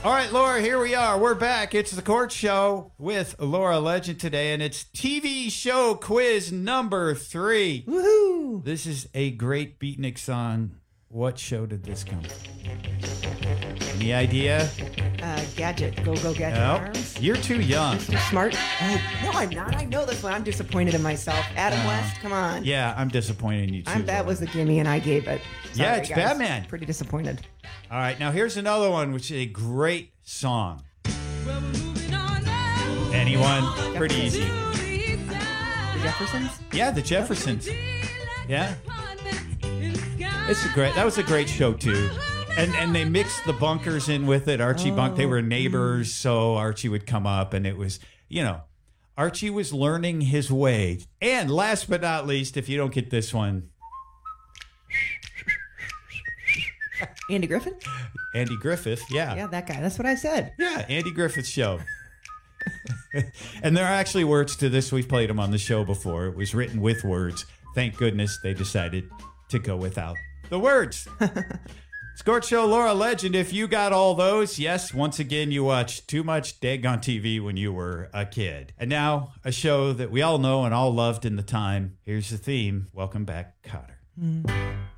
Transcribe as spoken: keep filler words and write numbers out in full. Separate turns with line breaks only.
All right, Laura, here we are. We're back. It's the Court Show with Laura Legend today, and it's T V show quiz number three.
Woohoo!
This is a great beatnik song. What show did this come from? Any idea?
Uh, gadget. Go, go, gadget
Nope.
arms.
You're too young.
Mister Smart. Oh, no, I'm not. I know this one. I'm disappointed in myself. Adam
Uh,
West, come on.
Yeah, I'm disappointed in you, too.
I'm, that
Laura.
was the gimme, and I gave it. Sorry,
Yeah, it's
guys.
Batman.
Pretty disappointed.
All right, now here's another one, which is a great song. Anyone? Pretty easy.
The Jeffersons?
Yeah, the Jeffersons. Yeah. It's a great. That was a great show too, and and they mixed the Bunkers in with it. Archie Bunk. They were neighbors, so Archie would come up, and it was, you know, Archie was learning his way. And last but not least, if you don't get this one,
Andy Griffin?
Andy Griffith. Yeah,
Yeah, that guy. That's what I said.
yeah, Andy Griffith Show. And there are actually words to this. We've played them on the show before. It was written with words. Thank goodness they decided to go without the words. Court Show, Laura Legend. If you got all those, yes, once again, you watched too much daggone T V when you were a kid. And now, a show that we all know and all loved in the time. Here's the theme. Welcome back, Cotter. Mm.